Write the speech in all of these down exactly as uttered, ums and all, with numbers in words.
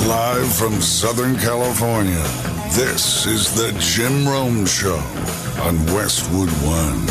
Live from Southern California, this is the Jim Rome Show on Westwood One.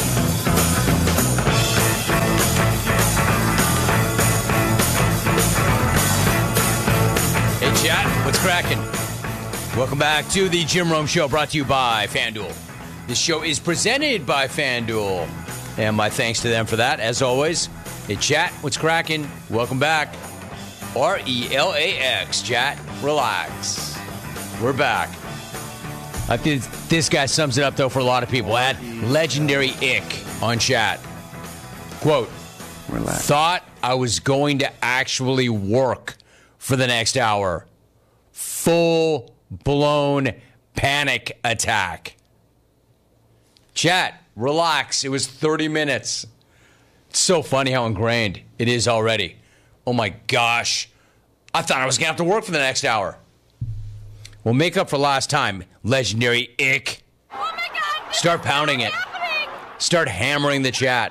Hey, chat, what's cracking? Welcome back to the Jim Rome Show, brought to you by FanDuel. This show is presented by FanDuel, and my thanks to them for that, as always. Hey, chat, what's cracking? Welcome back. R E L A X, chat, relax. We're back. I think this guy sums it up, though, for a lot of people. At Legendary Ick on chat. Quote, relax. Thought I was going to actually work for the next hour. Full-blown panic attack. Chat, relax. It was thirty minutes. It's so funny how ingrained it is already. Oh, my gosh. I thought I was going to have to work for the next hour. Well, make up for last time, Legendary Ick. Oh, my God. Start pounding it. Start hammering the chat.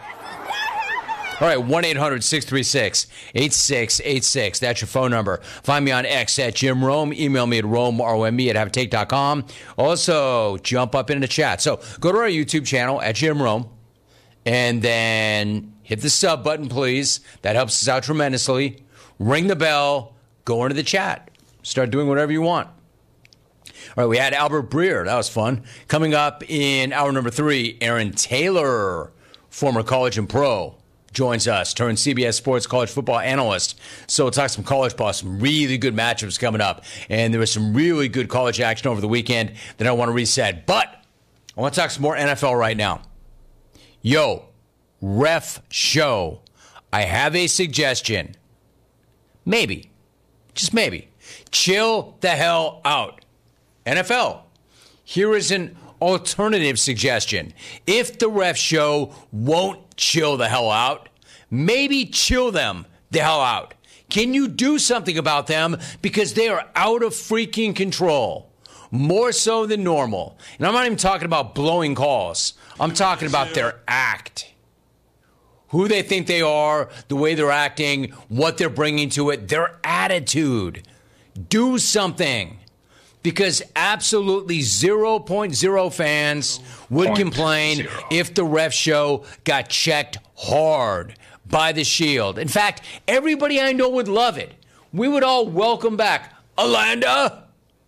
All right, one eight hundred six three six eight six eight six. That's your phone number. Find me on X at Jim Rome. Email me at Rome, R O M E, at have a take dot com. Also, jump up into the chat. So go to our YouTube channel at Jim Rome, and then hit the sub button, please. That helps us out tremendously. Ring the bell. Go into the chat. Start doing whatever you want. All right, we had Albert Breer. That was fun. Coming up in hour number three, Aaron Taylor, former college and pro, joins us, turned C B S Sports college football analyst. So we'll talk some college ball, some really good matchups coming up. And there was some really good college action over the weekend that I want to reset. But I want to talk some more N F L right now. Yo, Ref Show, I have a suggestion. Maybe, just maybe, chill the hell out. N F L, here is an alternative suggestion. If the Ref Show won't chill the hell out, maybe chill them the hell out. Can you do something about them? Because they are out of freaking control. More so than normal. And I'm not even talking about blowing calls. I'm talking about their act. Who they think they are, the way they're acting, what they're bringing to it, their attitude. Do something. Because absolutely zero point zero fans would complain if the Ref Show got checked hard by the Shield. In fact, everybody I know would love it. We would all welcome back Alanda.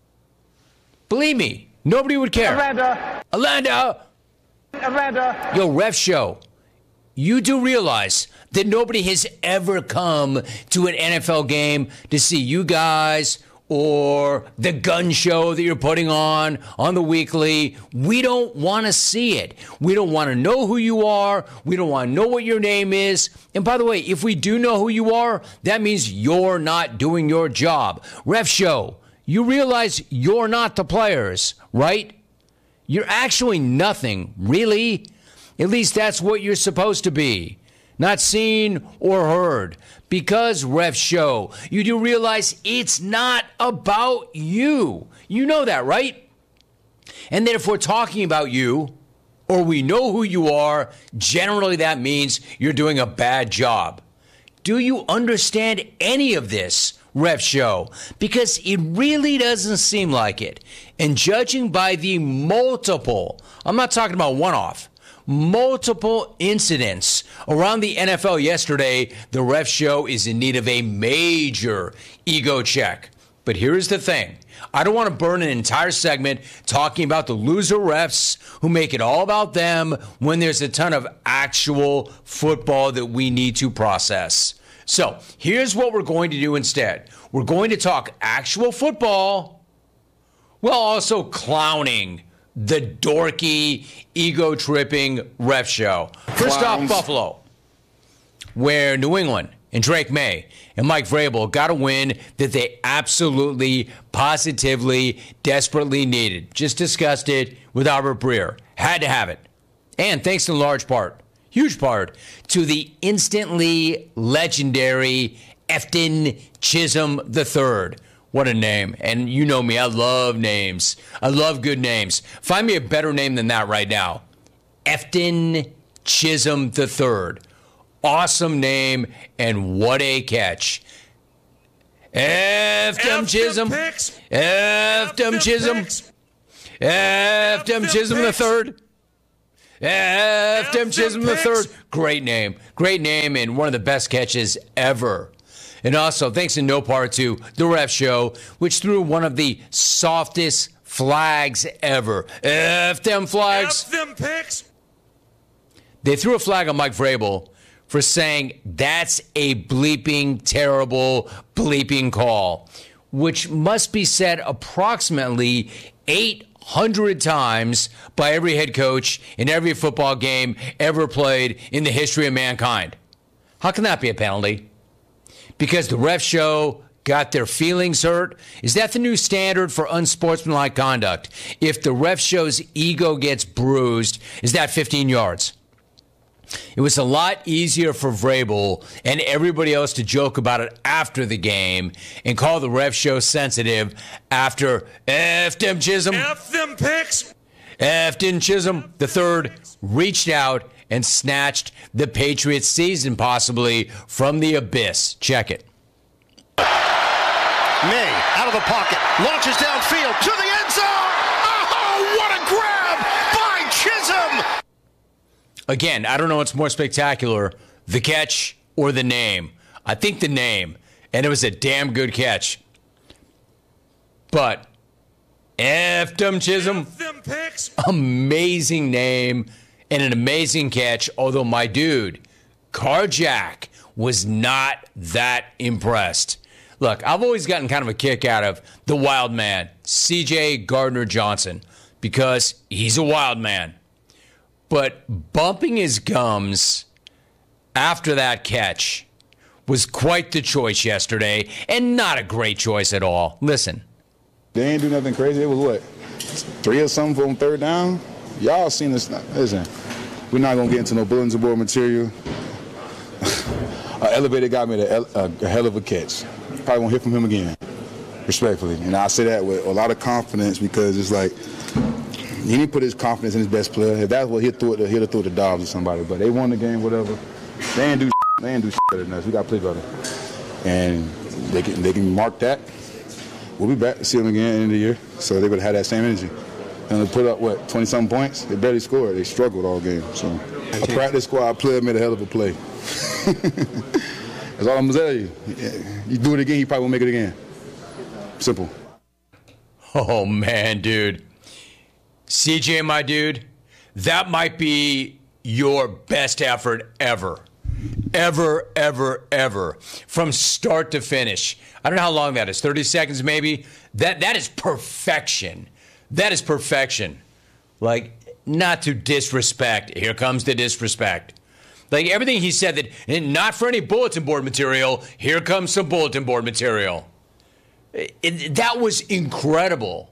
Believe me, nobody would care. Alanda. Alanda. Alanda. Yo, Ref Show, you do realize that nobody has ever come to an N F L game to see you guys or the gun show that you're putting on on the weekly. We don't want to see it. We don't want to know who you are. We don't want to know what your name is. And by the way, if we do know who you are, that means you're not doing your job. Ref Show, you realize you're not the players, right? You're actually nothing, really. At least that's what you're supposed to be. Not seen or heard. Because, Ref Show, you do realize it's not about you. You know that, right? And then if we're talking about you, or we know who you are, generally that means you're doing a bad job. Do you understand any of this, Ref Show? Because it really doesn't seem like it. And judging by the multiple, I'm not talking about one-off, multiple incidents around the N F L yesterday, the Ref Show is in need of a major ego check. But here's the thing. I don't want to burn an entire segment talking about the loser refs who make it all about them when there's a ton of actual football that we need to process. So here's what we're going to do instead. We're going to talk actual football while also clowning the dorky, ego-tripping Ref Show. First off, Buffalo, where New England and Drake May and Mike Vrabel got a win that they absolutely, positively, desperately needed. Just discussed it with Albert Breer. Had to have it. And thanks in large part, huge part, to the instantly legendary Efton Chisholm the third. What a name. And you know me, I love names. I love good names. Find me a better name than that right now. Efton Chisholm the third. Awesome name, and what a catch. And F them Chisholm. F them Chisholm. F them Chisholm the third. F them Chisholm the third. Great name. Great name and one of the best catches ever. And also, thanks in no part to The Ref Show, which threw one of the softest flags ever. F them flags. F them picks. They threw a flag on Mike Vrabel for saying that's a bleeping, terrible, bleeping call, which must be said approximately eight hundred times by every head coach in every football game ever played in the history of mankind. How can that be a penalty? Because the Ref Show got their feelings hurt? Is that the new standard for unsportsmanlike conduct? If the Ref Show's ego gets bruised, is that fifteen yards? It was a lot easier for Vrabel and everybody else to joke about it after the game and call the Ref Show sensitive after F them Chisholm. F them picks. F them Chisholm the third reached out and snatched the Patriots' season possibly from the abyss. Check it. May out of the pocket, launches downfield to the end zone. Oh, what a grab by Chisholm! Again, I don't know what's more spectacular, the catch or the name. I think the name, and it was a damn good catch. But F them Chisholm, F them picks. amazing name and an amazing catch, although my dude, Carjack, was not that impressed. Look, I've always gotten kind of a kick out of the wild man, C J Gardner-Johnson, because he's a wild man. But bumping his gums after that catch was quite the choice yesterday, and not a great choice at all. Listen. They ain't do nothing crazy. It was what? Three or something from third down? Y'all seen this. Listen, we're not going to get into no bulletin board material. An elevator got me a, a, a hell of a catch. Probably won't hear from him again, respectfully. And I say that with a lot of confidence because it's like, he didn't put his confidence in his best player. If that's what he'd throw it, he'd have threw it to Dobbs or somebody. But they won the game, whatever. They ain't do they ain't do better than us. We got to play better. And they can they can mark that. We'll be back to see them again at the end of the year. So they would have that same energy. And they put up, what, twenty-something points? They barely scored. They struggled all game. So a practice squad player made a hell of a play. That's all I'm going to tell you. You do it again, you probably won't make it again. Simple. Oh, man, dude. C J, my dude, that might be your best effort ever. Ever, ever, ever. From start to finish. I don't know how long that is. thirty seconds maybe? That That is perfection. That is perfection. Like, not to disrespect. Here comes the disrespect. Like, everything he said that, and not for any bulletin board material, here comes some bulletin board material. It, it, that was incredible.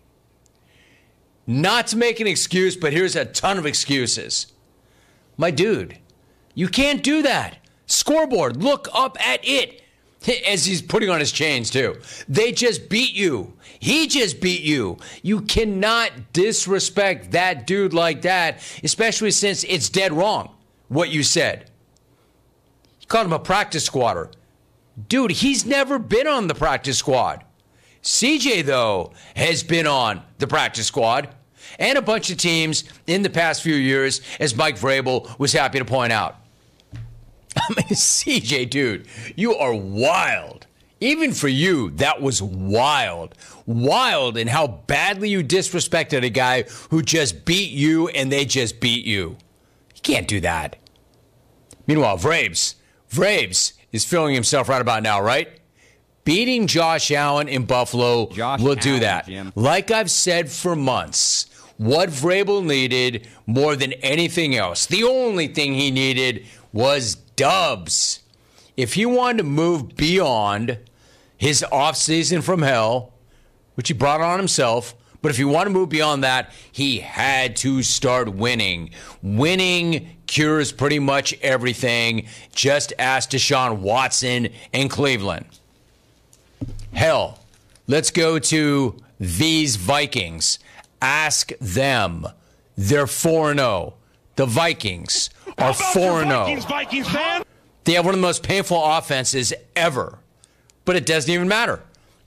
Not to make an excuse, but here's a ton of excuses. My dude, you can't do that. Scoreboard, look up at it. As he's putting on his chains, too. They just beat you. He just beat you. You cannot disrespect that dude like that, especially since it's dead wrong, what you said. You called him a practice squatter. Dude, he's never been on the practice squad. C J, though, has been on the practice squad and a bunch of teams in the past few years, as Mike Vrabel was happy to point out. I mean, C J, dude, you are wild. Even for you, that was wild. Wild in how badly you disrespected a guy who just beat you and they just beat you. You can't do that. Meanwhile, Vrabes, Vrabes is feeling himself right about now, right? Beating Josh Allen in Buffalo Josh will do Allen, that. Jim. Like I've said for months, what Vrabel needed more than anything else, the only thing he needed was dubs. If he wanted to move beyond his offseason from hell, which he brought on himself, but if he wanted to move beyond that, he had to start winning. Winning cures pretty much everything. Just ask Deshaun Watson in Cleveland. Hell, let's go to these Vikings. Ask them. They're four and oh. The Vikings are four and oh. Vikings, Vikings fan? They have one of the most painful offenses ever. But it doesn't even matter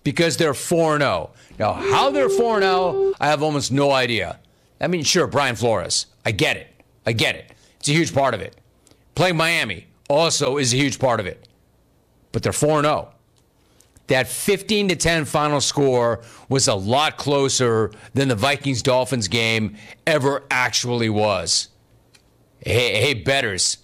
because they're four and oh. Now, how they're four and oh, I have almost no idea. I mean, sure, Brian Flores. I get it. I get it. It's a huge part of it. Playing Miami also is a huge part of it. But they're four and oh. That fifteen to ten final score was a lot closer than the Vikings-Dolphins game ever actually was. Hey, hey, bettors,